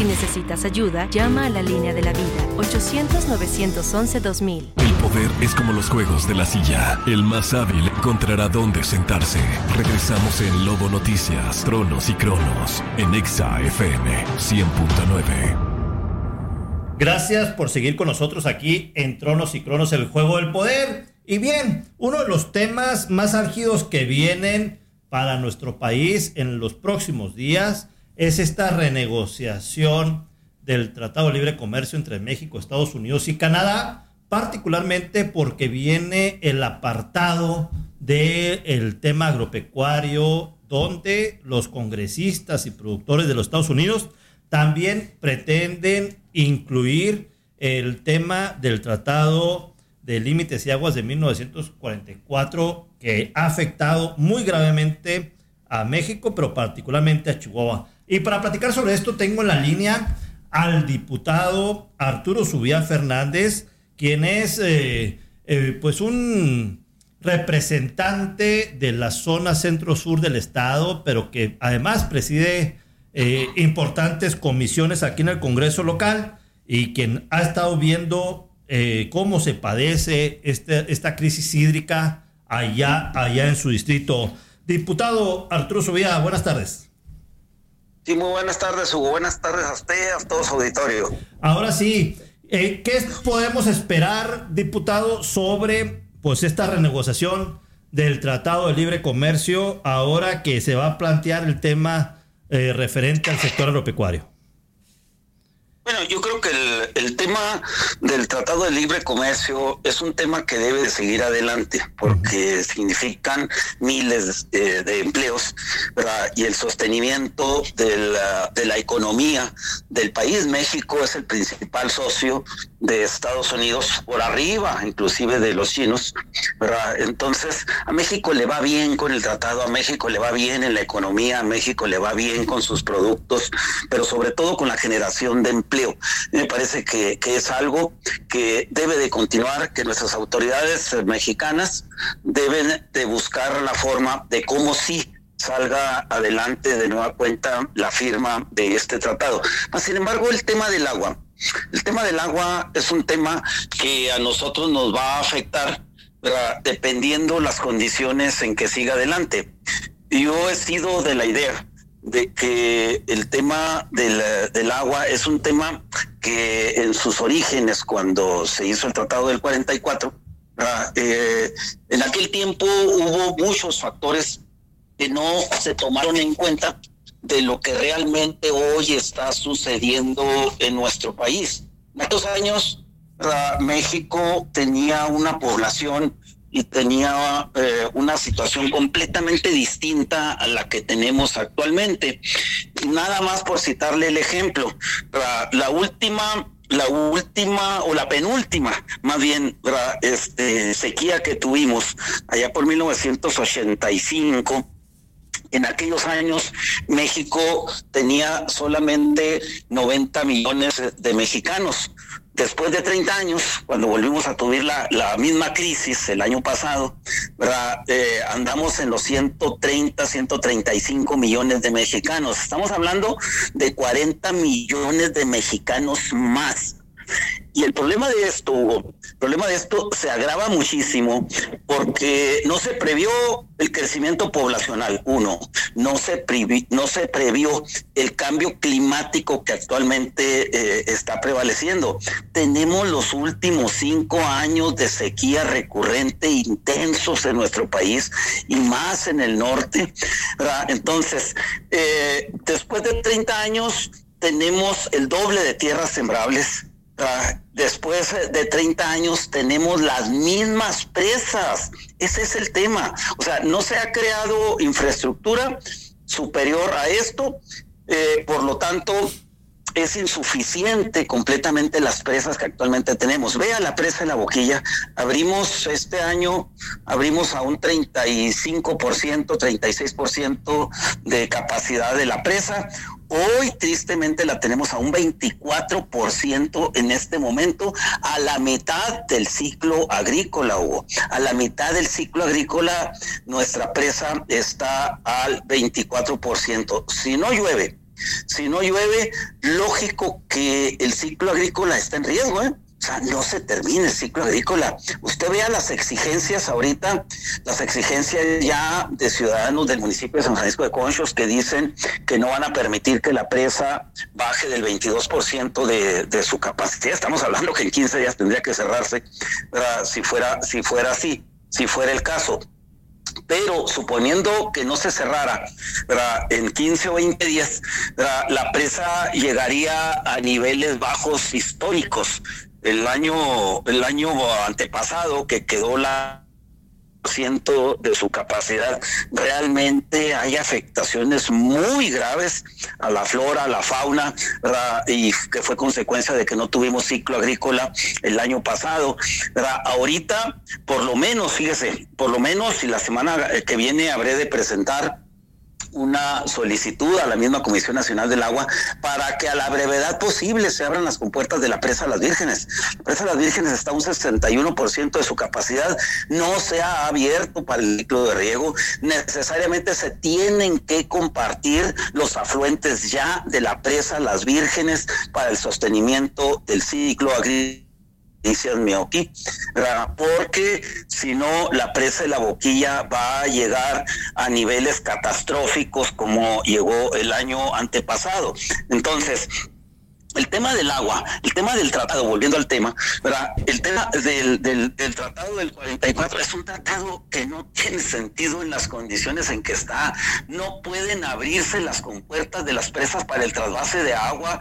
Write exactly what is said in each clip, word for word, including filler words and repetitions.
Si necesitas ayuda, llama a la línea de la vida, ochocientos, novecientos once, dos mil. El poder es como los juegos de la silla. El más hábil encontrará dónde sentarse. Regresamos en Lobo Noticias, Tronos y Cronos, en Exa F M cien punto nueve. Gracias por seguir con nosotros aquí en Tronos y Cronos, el juego del poder. Y bien, uno de los temas más álgidos que vienen para nuestro país en los próximos días es esta renegociación del Tratado de Libre Comercio entre México, Estados Unidos y Canadá, particularmente porque viene el apartado del tema agropecuario, donde los congresistas y productores de los Estados Unidos también pretenden incluir el tema del Tratado de Límites y Aguas de mil novecientos cuarenta y cuatro, que ha afectado muy gravemente a México, pero particularmente a Chihuahua. Y para platicar sobre esto tengo en la línea al diputado Arturo Zubia Fernández, quien es eh, eh, pues un representante de la zona centro-sur del estado, pero que además preside eh, importantes comisiones aquí en el Congreso local, y quien ha estado viendo eh, cómo se padece este, esta crisis hídrica allá, allá en su distrito. Diputado Arturo Zubia, buenas tardes. Sí, muy buenas tardes, Hugo. Buenas tardes a usted, a todo su auditorio. Ahora sí, eh, ¿qué podemos esperar, diputado, sobre pues esta renegociación del Tratado de Libre Comercio ahora que se va a plantear el tema eh, referente al sector agropecuario? Bueno, yo creo que el, el tema del Tratado de Libre Comercio es un tema que debe de seguir adelante, porque uh-huh. significan miles de, de empleos, ¿verdad? Y el sostenimiento de la, de la economía del país. México es el principal socio de Estados Unidos, por arriba inclusive de los chinos, ¿verdad? Entonces a México le va bien con el tratado, a México le va bien en la economía, a México le va bien con sus productos, pero sobre todo con la generación de empleo. Me parece que, que es algo que debe de continuar, que nuestras autoridades mexicanas deben de buscar la forma de cómo sí salga adelante de nueva cuenta la firma de este tratado. Sin embargo, el tema del agua, el tema del agua es un tema que a nosotros nos va a afectar, ¿verdad? Dependiendo las condiciones en que siga adelante. Yo he sido de la idea de que el tema del, del agua es un tema que en sus orígenes, cuando se hizo el Tratado del cuarenta y cuatro, eh, en aquel tiempo hubo muchos factores que no se tomaron en cuenta de lo que realmente hoy está sucediendo en nuestro país. En estos años, ¿verdad? México tenía una población y tenía eh, una situación completamente distinta a la que tenemos actualmente. Nada más por citarle el ejemplo, la, la última, la última o la penúltima, más bien, ¿verdad? este sequía que tuvimos allá por mil novecientos ochenta y cinco. En aquellos años México tenía solamente noventa millones de mexicanos. Después de treinta años, cuando volvimos a tuvir la, la misma crisis el año pasado, ¿verdad? Eh, andamos en los ciento treinta, ciento treinta y cinco millones de mexicanos. Estamos hablando de cuarenta millones de mexicanos más. Y el problema de esto, Hugo, el problema de esto se agrava muchísimo porque no se previó el crecimiento poblacional, uno, no se previ, no se previó el cambio climático que actualmente eh, está prevaleciendo. Tenemos los últimos cinco años de sequía recurrente intensos en nuestro país y más en el norte, ¿verdad? Entonces, eh, después de treinta años tenemos el doble de tierras sembrables. Uh, después de treinta años tenemos las mismas presas. Ese es el tema. O sea, no se ha creado infraestructura superior a esto, eh, por lo tanto es insuficiente completamente las presas que actualmente tenemos. Vea la presa de La Boquilla, abrimos este año, abrimos a un treinta y cinco por ciento, treinta y seis por ciento de capacidad de la presa. Hoy tristemente la tenemos a un veinticuatro por ciento en este momento, a la mitad del ciclo agrícola, Hugo. A la mitad del ciclo agrícola nuestra presa está al veinticuatro por ciento. Si no llueve, Si no llueve, lógico que el ciclo agrícola está en riesgo, ¿eh? O sea, no se termina el ciclo agrícola. Usted vea las exigencias ahorita, las exigencias ya de ciudadanos del municipio de San Francisco de Conchos que dicen que no van a permitir que la presa baje del veintidós por ciento de, de su capacidad. Estamos hablando que en quince días tendría que cerrarse, ¿verdad? Si fuera, si fuera así, si fuera el caso. Pero suponiendo que no se cerrara, ¿verdad?, en quince o veinte días, ¿verdad?, la presa llegaría a niveles bajos históricos. El año, el año antepasado, que quedó la por ciento de su capacidad, realmente hay afectaciones muy graves a la flora, a la fauna, ¿verdad?, y que fue consecuencia de que no tuvimos ciclo agrícola el año pasado, ¿verdad? Ahorita, por lo menos, fíjese, por lo menos, y la semana que viene habré de presentar una solicitud a la misma Comisión Nacional del Agua para que a la brevedad posible se abran las compuertas de la presa Las Vírgenes. La presa Las Vírgenes está a un sesenta y uno por ciento de su capacidad, no se ha abierto para el ciclo de riego. Necesariamente se tienen que compartir los afluentes ya de la presa Las Vírgenes para el sostenimiento del ciclo agrícola. Mioqui, porque si no la presa de la Boquilla va a llegar a niveles catastróficos como llegó el año antepasado. Entonces, el tema del agua, el tema del tratado, volviendo al tema, ¿verdad? El tema del, del, del tratado del cuarenta y cuatro es un tratado que no tiene sentido en las condiciones en que está. No pueden abrirse las compuertas de las presas para el trasvase de agua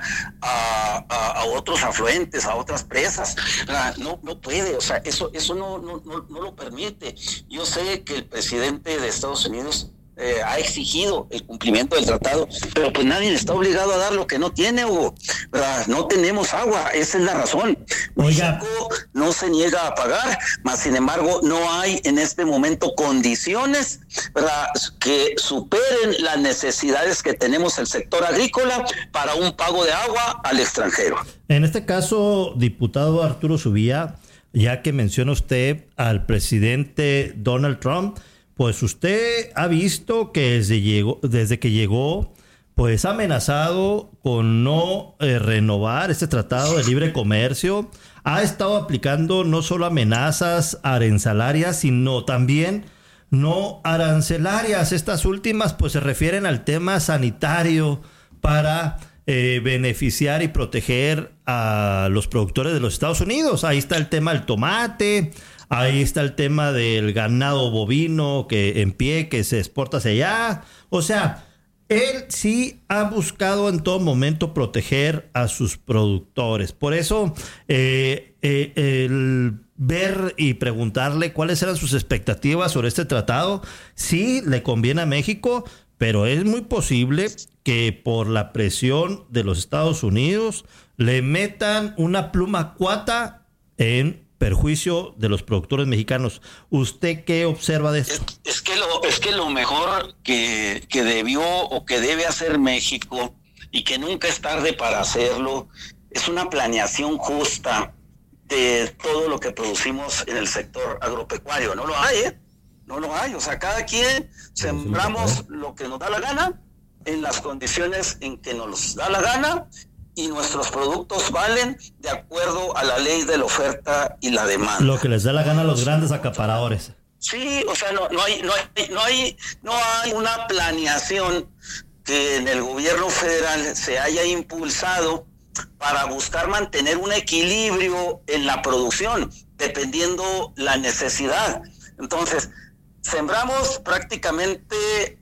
a, a, a otros afluentes, a otras presas, ¿verdad? No, no puede, o sea, eso, eso no, no, no, no lo permite. Yo sé que el presidente de Estados Unidos Eh, ha exigido el cumplimiento del tratado, pero pues nadie está obligado a dar lo que no tiene, Hugo, ¿verdad? No tenemos agua, esa es la razón. Oiga, México no se niega a pagar, mas sin embargo no hay en este momento condiciones, ¿verdad?, que superen las necesidades que tenemos el sector agrícola para un pago de agua al extranjero. En este caso, diputado Arturo Zubía, ya que menciona usted al presidente Donald Trump, pues usted ha visto que desde, llegó, desde que llegó, pues ha amenazado con no eh, renovar este tratado de libre comercio. Ha estado aplicando no solo amenazas arancelarias, sino también no arancelarias. Estas últimas pues se refieren al tema sanitario para eh, beneficiar y proteger a los productores de los Estados Unidos. Ahí está el tema del tomate. Ahí está el tema del ganado bovino que en pie, que se exporta hacia allá. O sea, él sí ha buscado en todo momento proteger a sus productores. Por eso, eh, eh, el ver y preguntarle cuáles eran sus expectativas sobre este tratado, sí le conviene a México, pero es muy posible que por la presión de los Estados Unidos le metan una pluma cuata en perjuicio de los productores mexicanos. ¿Usted qué observa de esto? Es, es que lo es que lo mejor que, que debió o que debe hacer México, y que nunca es tarde para hacerlo, es una planeación justa de todo lo que producimos en el sector agropecuario. No lo hay, ¿eh? No lo hay. O sea, cada quien sembramos lo que nos da la gana, en las condiciones en que nos da la gana, y nuestros productos valen de acuerdo a la ley de la oferta y la demanda. Lo que les da la gana a los grandes acaparadores. Sí, o sea, no, no hay, no hay, no hay, no hay una planeación que en el gobierno federal se haya impulsado para buscar mantener un equilibrio en la producción, dependiendo la necesidad. Entonces, sembramos prácticamente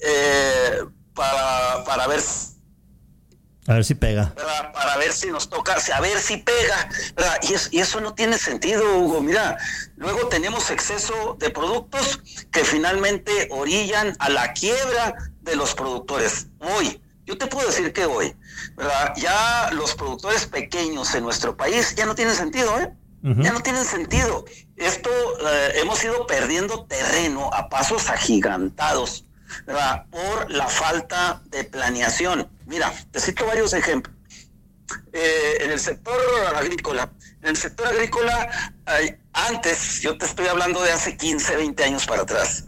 eh, para, para ver A ver si pega. Para, para ver si nos toca, a ver si pega, ¿verdad? Y, es, y eso no tiene sentido, Hugo. Mira, luego tenemos exceso de productos que finalmente orillan a la quiebra de los productores. Hoy, yo te puedo decir que hoy, ¿verdad?, ya los productores pequeños en nuestro país ya no tienen sentido, ¿eh? Uh-huh. Ya no tienen sentido. Esto, eh, hemos ido perdiendo terreno a pasos agigantados, ¿verdad?, por la falta de planeación. Mira, te cito varios ejemplos. Eh, en el sector agrícola, en el sector agrícola, eh, antes, yo te estoy hablando de hace quince, veinte años para atrás,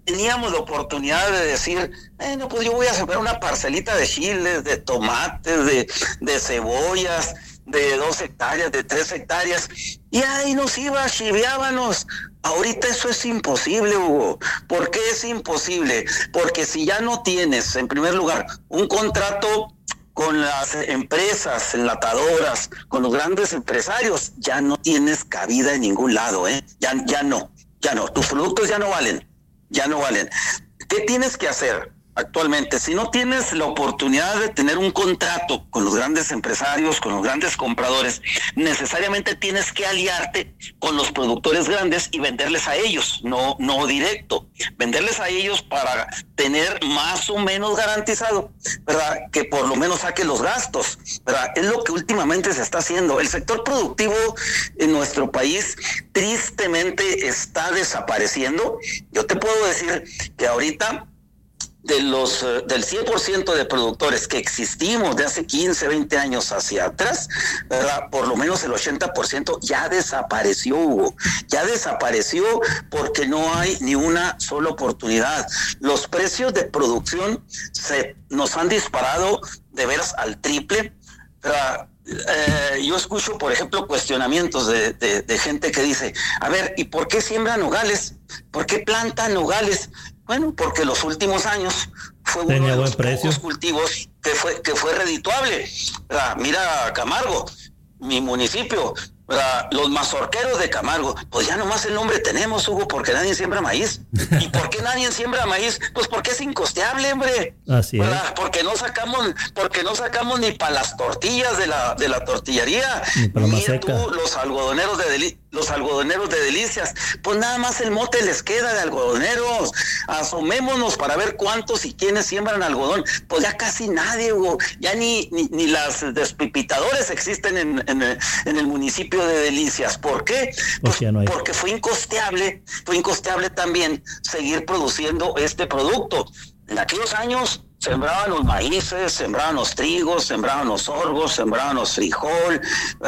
teníamos la oportunidad de decir, bueno, pues yo voy a sembrar una parcelita de chiles, de tomates, de, de cebollas, de dos hectáreas, de tres hectáreas, y ahí nos iba, chiviábamos. Ahorita eso es imposible, Hugo. ¿Por qué es imposible? Porque si ya no tienes, en primer lugar, un contrato con las empresas enlatadoras, con los grandes empresarios, ya no tienes cabida en ningún lado, ¿eh? Ya, ya no, ya no. Tus productos ya no valen, ya no valen. ¿Qué tienes que hacer actualmente? Si no tienes la oportunidad de tener un contrato con los grandes empresarios, con los grandes compradores, necesariamente tienes que aliarte con los productores grandes y venderles a ellos, no, no directo, venderles a ellos para tener más o menos garantizado, ¿verdad?, que por lo menos saque los gastos, ¿verdad? Es lo que últimamente se está haciendo. El sector productivo en nuestro país tristemente está desapareciendo. Yo te puedo decir que ahorita de los del cien por ciento de productores que existimos de hace quince, veinte años hacia atrás, ¿verdad?, por lo menos el ochenta por ciento ya desapareció, Hugo. Ya desapareció porque no hay ni una sola oportunidad. Los precios de producción se nos han disparado de veras al triple, ¿verdad? Eh, yo escucho, por ejemplo, cuestionamientos de, de, de gente que dice, a ver, ¿y por qué siembran nogales? ¿Por qué plantan nogales? Bueno, porque los últimos años fue uno Tenía de buen los precio. pocos cultivos que fue que fue redituable. ¿Verdad? Mira Camargo, mi municipio, ¿verdad?, los mazorqueros de Camargo, pues ya nomás el nombre tenemos, Hugo, porque nadie siembra maíz. ¿Y por qué nadie siembra maíz? Pues porque es incosteable, hombre. Así ¿verdad? es. Porque no sacamos, porque no sacamos ni para las tortillas de la de la tortillería. Ni para la Mira maseca. tú, los algodoneros de deli los algodoneros de Delicias, pues nada más el mote les queda de algodoneros. Asomémonos para ver cuántos y quiénes siembran algodón. Pues ya casi nadie, Hugo. Ya ni, ni, ni las despipitadores existen en, en, en el municipio de Delicias. ¿Por qué? Pues ya no hay. porque fue incosteable, fue incosteable también seguir produciendo este producto. En aquellos años sembraban los maíces, sembraban los trigos, sembraban los sorgos, sembraban los frijol.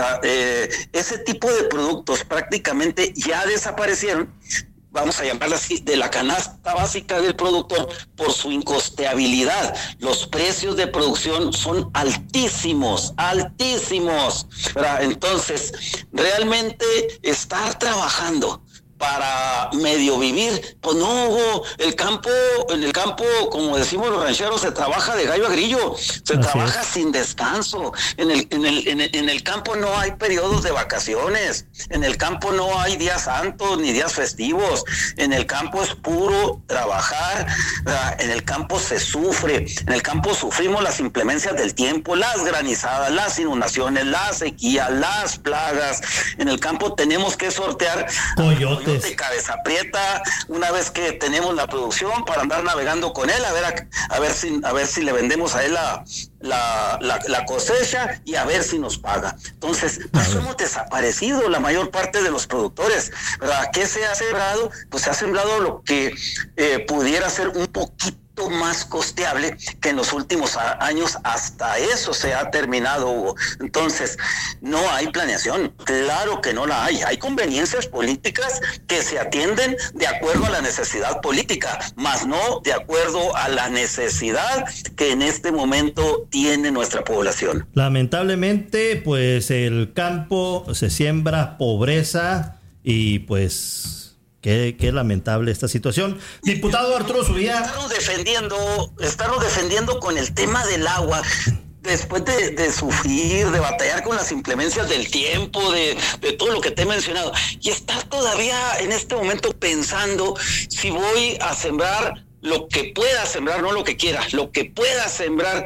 Eh, ese tipo de productos prácticamente ya desaparecieron, vamos a llamarla así, de la canasta básica del productor por su incosteabilidad. Los precios de producción son altísimos, altísimos, ¿verdad? Entonces, realmente estar trabajando para medio vivir, pues no, Hugo, el campo, en el campo, como decimos los rancheros, se trabaja de gallo a grillo, se Así trabaja es. sin descanso. En el, en el, en el, en el campo no hay periodos de vacaciones, en el campo no hay días santos ni días festivos, en el campo es puro trabajar, ¿verdad? En el campo se sufre, en el campo sufrimos las inclemencias del tiempo, las granizadas, las inundaciones, la sequía, las plagas. En el campo tenemos que sortear Coyotes. de cabeza prieta una vez que tenemos la producción para andar navegando con él, a ver a, a ver si a ver si le vendemos a él la la, la la cosecha y a ver si nos paga. Entonces, pues hemos desaparecido la mayor parte de los productores, ¿verdad? ¿Qué se ha sembrado? Pues se ha sembrado lo que eh, pudiera ser un poquito más costeable, que en los últimos a- años hasta eso se ha terminado, Hugo. Entonces, no hay planeación, claro que no la hay. Hay conveniencias políticas que se atienden de acuerdo a la necesidad política, más no de acuerdo a la necesidad que en este momento tiene nuestra población. Lamentablemente, pues el campo se siembra pobreza y pues qué, qué lamentable esta situación. Diputado Arturo Zubía. Estarnos defendiendo, estarnos defendiendo con el tema del agua. Después de, de sufrir, de batallar con las inclemencias del tiempo, de, de todo lo que te he mencionado, y estar todavía en este momento pensando si voy a sembrar lo que pueda sembrar, no lo que quiera, lo que pueda sembrar,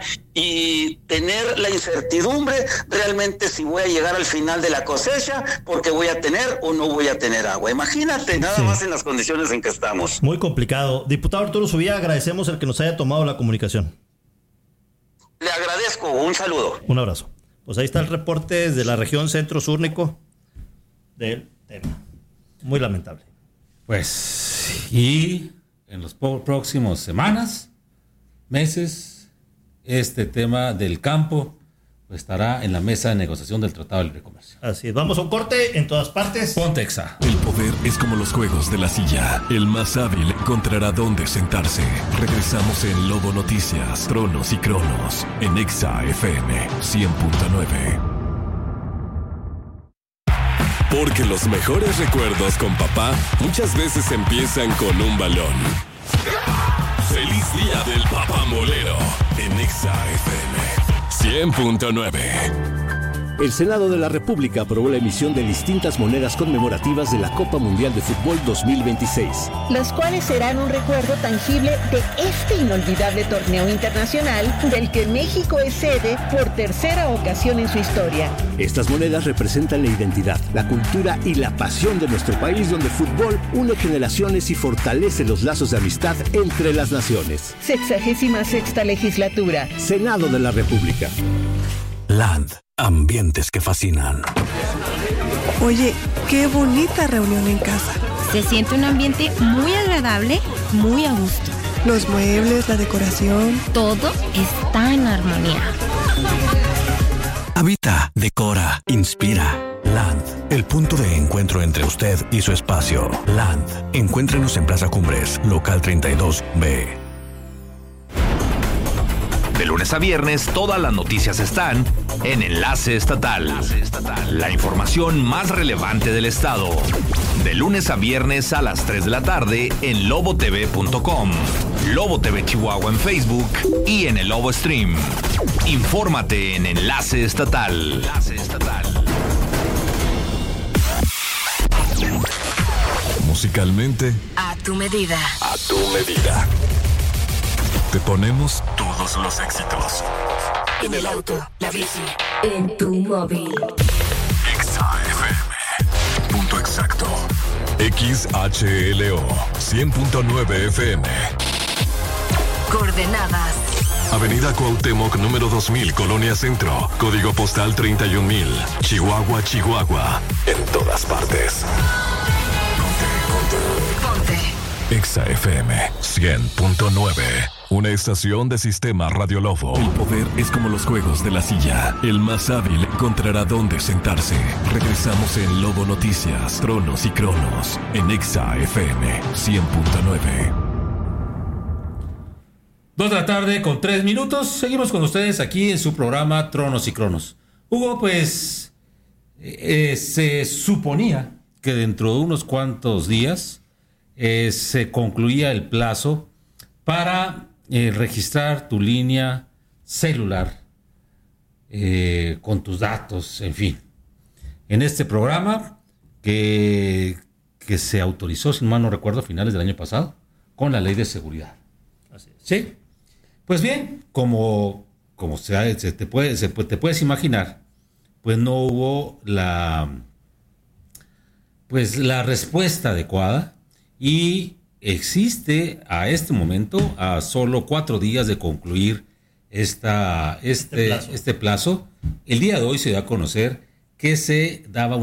y tener la incertidumbre realmente si voy a llegar al final de la cosecha porque voy a tener o no voy a tener agua. Imagínate, nada Sí. más en las condiciones en que estamos. Muy complicado. Diputado Arturo Zubía, agradecemos el que nos haya tomado la comunicación. Le agradezco, un saludo. Un abrazo. Pues ahí está el reporte desde la región centro-sur, Nico, del tema. Muy lamentable. Pues, y en los po- próximos semanas, meses, este tema del campo, pues estará en la mesa de negociación del Tratado de Libre Comercio. Así es, vamos a un corte en todas partes. Ponte Exa. El poder es como los juegos de la silla. El más hábil encontrará dónde sentarse. Regresamos en Lobo Noticias, Tronos y Cronos, en Exa F M cien punto nueve. Porque los mejores recuerdos con papá muchas veces empiezan con un balón. ¡Feliz día del papá molero! En Exa F M cien punto nueve. El Senado de la República aprobó la emisión de distintas monedas conmemorativas de la Copa Mundial de Fútbol dos mil veintiséis. Las cuales serán un recuerdo tangible de este inolvidable torneo internacional del que México es sede por tercera ocasión en su historia. Estas monedas representan la identidad, la cultura y la pasión de nuestro país, donde el fútbol une generaciones y fortalece los lazos de amistad entre las naciones. Sexagésima sexta legislatura. Senado de la República. Land. Ambientes que fascinan. Oye, qué bonita reunión en casa. Se siente un ambiente muy agradable, muy a gusto. Los muebles, la decoración. Todo está en armonía. Habita, decora, inspira. Land, el punto de encuentro entre usted y su espacio. Land, encuéntrenos en Plaza Cumbres, local treinta y dos B. De lunes a viernes, todas las noticias están en Enlace Estatal. Enlace Estatal. La información más relevante del estado. De lunes a viernes a las tres de la tarde en lobo t v punto com, Lobo T V Chihuahua en Facebook y en el Lobo Stream. Infórmate en Enlace Estatal. Enlace Estatal. Musicalmente, A tu medida. A tu medida. te ponemos todos los éxitos. En el auto, la bici, en tu móvil. Exa F M. Punto exacto. X H L O cien punto nueve F M. Coordenadas. Avenida Cuauhtémoc número dos mil, Colonia Centro. Código postal treinta y un mil. Chihuahua, Chihuahua. En todas partes. Ponte, ponte. Ponte. Exa F M cien punto nueve. Una estación de Sistema Radio Lobo. El poder es como los juegos de la silla. El más hábil encontrará dónde sentarse. Regresamos en Lobo Noticias, Tronos y Cronos. En Exa F M cien punto nueve. Dos de la tarde con tres minutos. Seguimos con ustedes aquí en su programa Tronos y Cronos. Hugo, pues eh, se suponía que dentro de unos cuantos días eh, se concluía el plazo para eh, registrar tu línea celular eh, con tus datos, en fin. En este programa que, que se autorizó, si mal no recuerdo, a finales del año pasado, con la ley de seguridad. Así es. ¿Sí? Pues bien, como, como se, se te, puede, se, te puedes imaginar, pues no hubo la, pues la respuesta adecuada y existe a este momento, a solo cuatro días de concluir esta, este, este, plazo. este plazo, el día de hoy se dio a conocer que se daba